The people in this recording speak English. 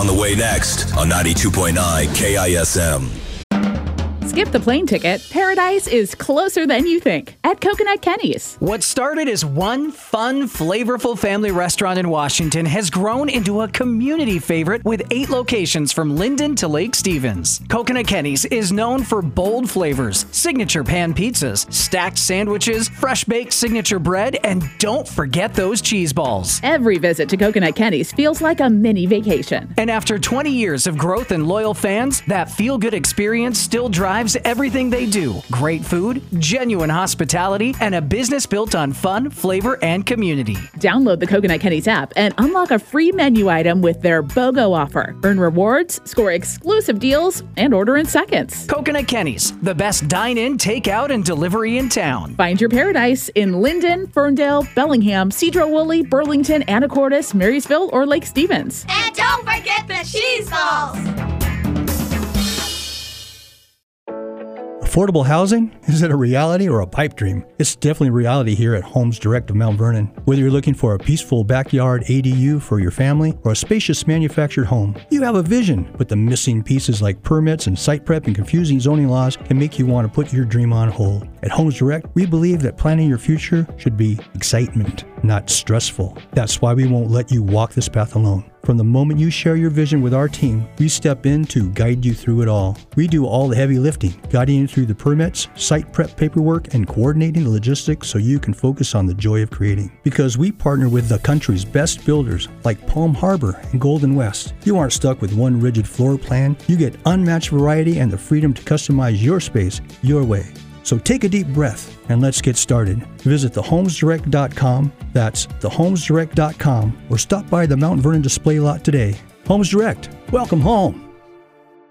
on the way next on 92.9 KISM. Skip the plane ticket. Paradise is closer than you think at Coconut Kenny's. What started as one fun, flavorful family restaurant in Washington has grown into a community favorite with 8 locations from Linden to Lake Stevens. Coconut Kenny's is known for bold flavors, signature pan pizzas, stacked sandwiches, fresh-baked signature bread, and don't forget those cheese balls. Every visit to Coconut Kenny's feels like a mini vacation. And after 20 years of growth and loyal fans, that feel-good experience still drives everything they do. Great food, genuine hospitality, and a business built on fun, flavor, and community. Download the Coconut Kenny's app and unlock a free menu item with their BOGO offer. Earn rewards, score exclusive deals, and order in seconds. Coconut Kenny's, the best dine-in, takeout, and delivery in town. Find your paradise in Linden, Ferndale, Bellingham, Cedro-Woolley, Burlington, Anacortes, Marysville, or Lake Stevens. And don't forget the cheese balls! Affordable housing? Is it a reality or a pipe dream? It's definitely reality here at Homes Direct of Mount Vernon. Whether you're looking for a peaceful backyard ADU for your family or a spacious manufactured home, you have a vision, but the missing pieces like permits and site prep and confusing zoning laws can make you want to put your dream on hold. At Homes Direct, we believe that planning your future should be excitement, not stressful. That's why we won't let you walk this path alone. From the moment you share your vision with our team, we step in to guide you through it all. We do all the heavy lifting, guiding you through the permits, site prep paperwork, and coordinating the logistics so you can focus on the joy of creating. Because we partner with the country's best builders like Palm Harbor and Golden West. You aren't stuck with one rigid floor plan. You get unmatched variety and the freedom to customize your space your way. So take a deep breath and let's get started. Visit thehomesdirect.com, that's thehomesdirect.com, or stop by the Mount Vernon display lot today. Homes Direct, welcome home.